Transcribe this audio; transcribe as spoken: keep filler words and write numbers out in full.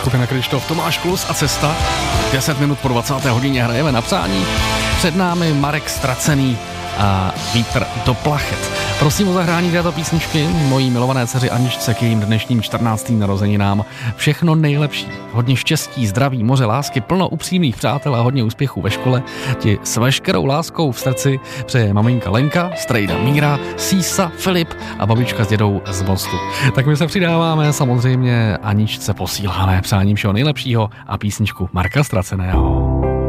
skupina Kryštof, Tomáš Klus a Cesta. deset minut po dvacáté hodině hrajeme na přání. Před námi Marek Ztracený a Vítr do plachet. Prosím o zahrání této písničky mojí milované dceři Aničce k jejím dnešním čtrnáctým narozeninám. Všechno nejlepší, hodně štěstí, zdraví, moře lásky, plno upřímných přátel a hodně úspěchů ve škole. Ti s veškerou láskou v srdci přeje maminka Lenka, strejda Míra, Sísa, Filip a babička s dědou z Mostu. Tak my se přidáváme, samozřejmě Aničce posíláme přáním všeho nejlepšího a písničku Marka Ztraceného.